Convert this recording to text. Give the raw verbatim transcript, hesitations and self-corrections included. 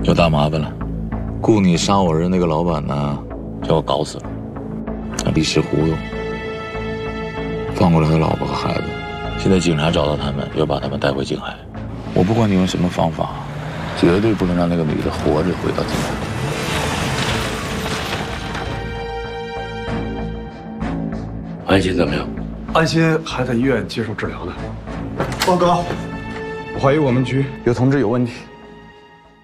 有大麻烦了。雇你杀我儿那个老板呢，叫我搞死了。他一时糊涂，放过了他老婆和孩子。现在警察找到他们，要把他们带回静海。我不管你用什么方法，绝对不能让那个女的活着回到静海。 安心怎么样？ 安心还在医院接受治疗呢。报告，我怀疑我们局有同志有问题。